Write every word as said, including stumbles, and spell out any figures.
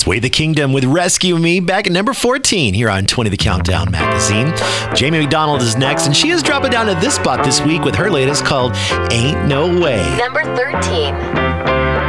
Sway the Kingdom with Rescue Me back at number fourteen here on twenty The Countdown magazine. Jamie McDonald is next, and she is dropping down to this spot this week with her latest called Ain't No Way. Number thirteen.